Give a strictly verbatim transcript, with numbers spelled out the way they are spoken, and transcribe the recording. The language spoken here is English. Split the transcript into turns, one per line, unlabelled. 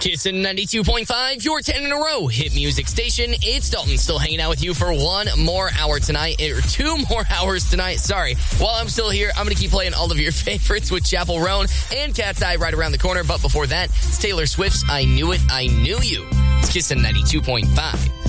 Kissin' ninety-two point five, your ten in a row hit music station. It's Dalton still hanging out with you for one more hour tonight, or two more hours tonight. Sorry. While I'm still here, I'm going to keep playing all of your favorites with Chappell Roan and Cat's Eye right around the corner. But before that, it's Taylor Swift's I Knew It, I Knew You. It's Kissin' ninety-two point five.